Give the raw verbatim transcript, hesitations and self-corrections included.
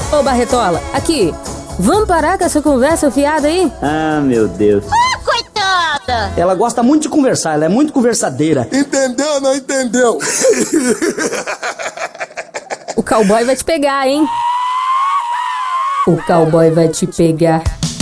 Ô, Barretola, aqui. Vamos parar com essa conversa fiada aí? Ah, meu Deus. Ah, coitada! Ela gosta muito de conversar, ela é muito conversadeira. Entendeu ou não entendeu? O cowboy vai te pegar, hein? O cowboy vai te pegar.